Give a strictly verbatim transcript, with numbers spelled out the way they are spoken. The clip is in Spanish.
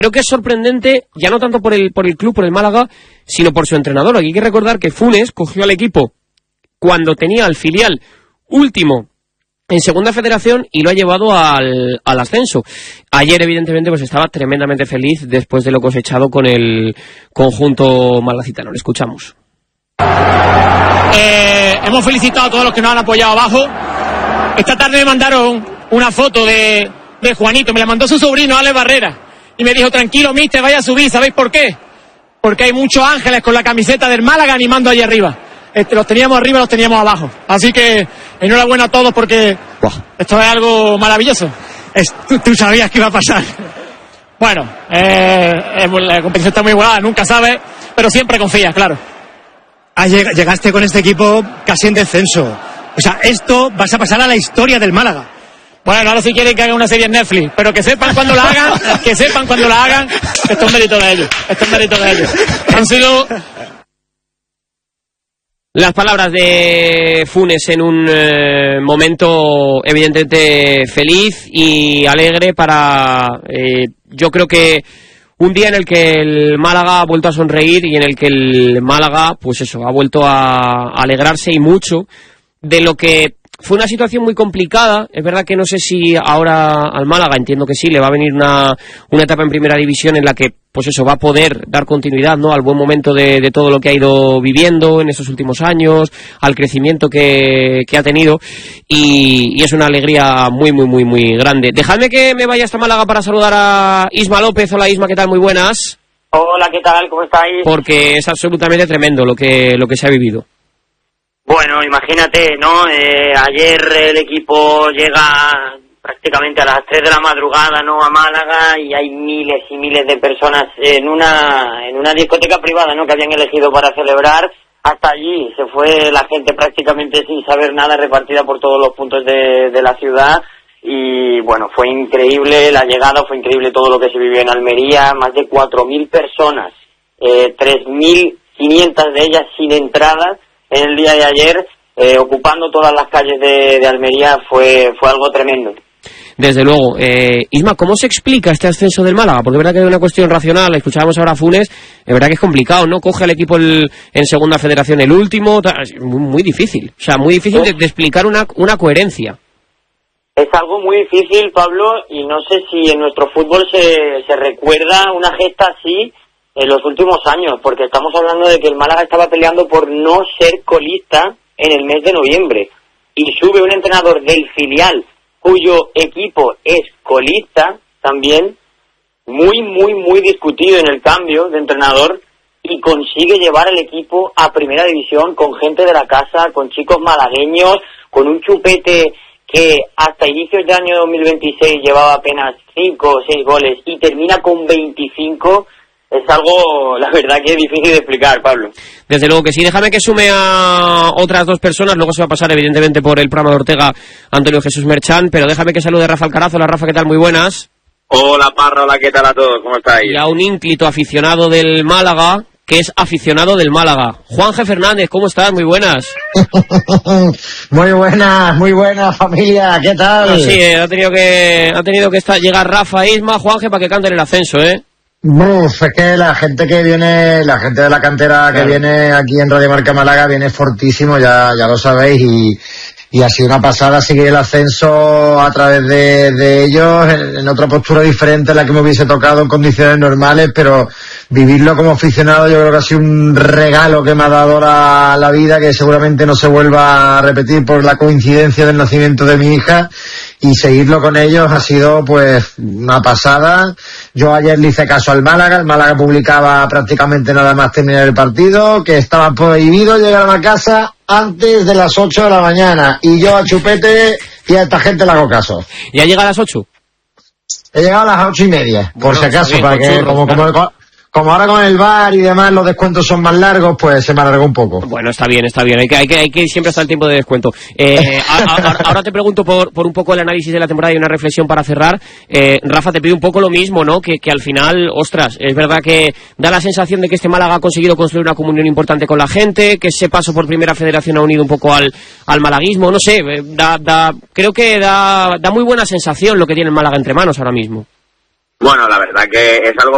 Creo que es sorprendente, ya no tanto por el por el club, por el Málaga, sino por su entrenador. Aquí hay que recordar que Funes cogió al equipo cuando tenía al filial último en segunda federación y lo ha llevado al, al ascenso. Ayer, evidentemente, pues estaba tremendamente feliz después de lo cosechado con el conjunto malacitano. Lo escuchamos. Eh, hemos felicitado a todos los que nos han apoyado abajo. Esta tarde me mandaron una foto de, de Juanito, me la mandó su sobrino Ale Barrera y me dijo: tranquilo, mister, vaya a subir. ¿Sabéis por qué? Porque hay muchos ángeles con la camiseta del Málaga animando allí arriba. Este, los teníamos arriba, los teníamos abajo. Así que enhorabuena a todos porque wow, esto es algo maravilloso. Es, tú, tú sabías que iba a pasar. Bueno, eh, la competición está muy igualada, nunca sabes, pero siempre confías, claro. Ah, llegaste con este equipo casi en descenso. O sea, esto vas a pasar a la historia del Málaga. Bueno, ahora si quieren que haga una serie en Netflix, pero que sepan cuando la hagan, que sepan cuando la hagan, que esto es mérito de ellos, esto es mérito de ellos. Han sido... Las palabras de Funes en un eh, momento evidentemente feliz y alegre para, eh, yo creo que un día en el que el Málaga ha vuelto a sonreír y en el que el Málaga, pues eso, ha vuelto a alegrarse y mucho de lo que fue una situación muy complicada. Es verdad que no sé si ahora al Málaga, entiendo que sí, le va a venir una, una etapa en primera división en la que, pues eso, va a poder dar continuidad, ¿no?, al buen momento de, de todo lo que ha ido viviendo en estos últimos años, al crecimiento que, que ha tenido, y, y es una alegría muy, muy, muy, muy grande. Dejadme que me vaya hasta Málaga para saludar a Isma López. Hola, Isma, ¿qué tal? Muy buenas. Hola, ¿qué tal? ¿Cómo estáis? Porque es absolutamente tremendo lo que, lo que se ha vivido. Bueno, imagínate, ¿no? Eh, ayer el equipo llega prácticamente a las tres de la madrugada, ¿no?, a Málaga, y hay miles y miles de personas en una en una discoteca privada, ¿no?, que habían elegido para celebrar. Hasta allí se fue la gente prácticamente sin saber nada, repartida por todos los puntos de, de la ciudad. Y bueno, fue increíble la llegada, fue increíble todo lo que se vivió en Almería. Más de cuatro mil personas, eh, tres mil quinientas de ellas sin entradas en el día de ayer, eh, ocupando todas las calles de, de Almería. Fue fue algo tremendo. Desde luego. Eh, Isma, ¿cómo se explica este ascenso del Málaga? Porque es verdad que es una cuestión racional, escuchábamos ahora a Funes, es verdad que es complicado, ¿no? Coge al equipo el, en segunda federación el último, es muy, muy difícil, o sea, muy difícil de, de explicar una, una coherencia. Es algo muy difícil, Pablo, y no sé si en nuestro fútbol se, se recuerda una gesta así en los últimos años, porque estamos hablando de que el Málaga estaba peleando por no ser colista en el mes de noviembre, y sube un entrenador del filial cuyo equipo es colista también, muy, muy, muy discutido en el cambio de entrenador, y consigue llevar el equipo a primera división con gente de la casa, con chicos malagueños, con un Chupete que hasta inicios de año dos mil veintiséis llevaba apenas cinco o seis goles y termina con veinticinco. Es algo, la verdad, que es difícil de explicar, Pablo. Desde luego que sí. Déjame que sume a otras dos personas. Luego se va a pasar, evidentemente, por el programa de Ortega, Antonio Jesús Merchán. Pero déjame que salude a Rafa Alcaraz. Hola, Rafa, ¿qué tal? Muy buenas. Hola, Parra. Hola, ¿qué tal a todos? ¿Cómo estáis? Y a un ínclito aficionado del Málaga, que es aficionado del Málaga. Juanje Fernández, ¿cómo estás? Muy buenas. Muy buenas, muy buenas, familia. ¿Qué tal? Bueno, sí, eh, ha tenido que, ha tenido que estar, llegar Rafa e Isma, Juanje, para que canten el ascenso, ¿eh? Uf, es que la gente que viene, la gente de la cantera que claro. viene aquí en Radio Marca Málaga viene fortísimo, ya, ya lo sabéis, y, y ha sido una pasada seguir el ascenso a través de, de ellos, en, en otra postura diferente a la que me hubiese tocado en condiciones normales, pero vivirlo como aficionado yo creo que ha sido un regalo que me ha dado la, la vida, que seguramente no se vuelva a repetir por la coincidencia del nacimiento de mi hija, y seguirlo con ellos ha sido pues una pasada. Yo ayer le hice caso al Málaga, el Málaga publicaba prácticamente nada más terminar el partido, que estaba prohibido llegar a la casa antes de las ocho de la mañana, y yo a Chupete y a esta gente le hago caso. ¿Ya llega a las ocho? He llegado a las ocho y media, por bueno, si acaso, bien, para que churros, como, claro. como, como ahora con el bar y demás los descuentos son más largos, pues se me alargó un poco. Bueno, está bien, está bien, hay que, hay que, hay que ir siempre hasta el tiempo de descuento. Eh, a, a, ahora te pregunto por, por un poco el análisis de la temporada y una reflexión para cerrar. Eh, Rafa, te pido un poco lo mismo, ¿no? Que, que al final, ostras, es verdad que da la sensación de que este Málaga ha conseguido construir una comunión importante con la gente, que ese paso por primera federación ha unido un poco al, al malaguismo, no sé, da, da, creo que da, da muy buena sensación lo que tiene el Málaga entre manos ahora mismo. Bueno, la verdad que es algo